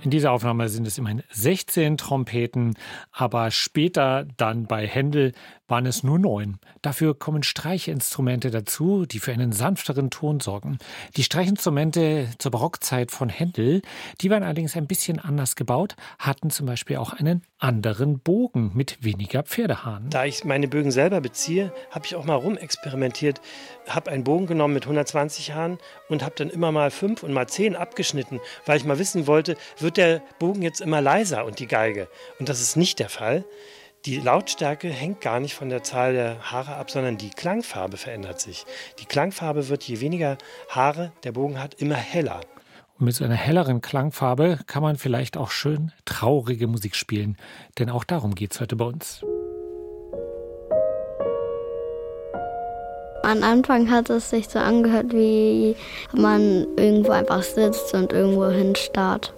In dieser Aufnahme sind es immerhin 16 Trompeten, aber später dann bei Händel waren es nur 9. Dafür kommen Streichinstrumente dazu, die für einen sanfteren Ton sorgen. Die Streichinstrumente zur Barockzeit von Händel, die waren allerdings ein bisschen anders gebaut, hatten zum Beispiel auch einen anderen Bogen mit weniger Pferdehahn. Da ich meine Bögen selber beziehe, habe ich auch mal rumexperimentiert, habe einen Bogen genommen mit 120 Hahn und habe dann immer mal 5 und mal 10 abgeschnitten, weil ich mal wissen wollte, wird der Bogen jetzt immer leiser und die Geige? Und das ist nicht der Fall. Die Lautstärke hängt gar nicht von der Zahl der Haare ab, sondern die Klangfarbe verändert sich. Die Klangfarbe wird, je weniger Haare der Bogen hat, immer heller. Und mit so einer helleren Klangfarbe kann man vielleicht auch schön traurige Musik spielen. Denn auch darum geht es heute bei uns. Am Anfang hat es sich so angehört, wie man irgendwo einfach sitzt und irgendwo hinstarrt.